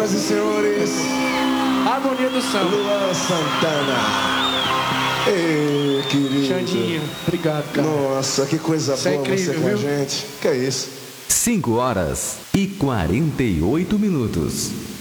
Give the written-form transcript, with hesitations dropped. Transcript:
Senhoras e senhores, Harmonia do Samba. Luan Santana. Ei, querido. Xandinho, obrigado, cara. Nossa, que coisa Isso é boa incrível, você com a viu? gente. Que é isso? 5 horas e 48 minutos.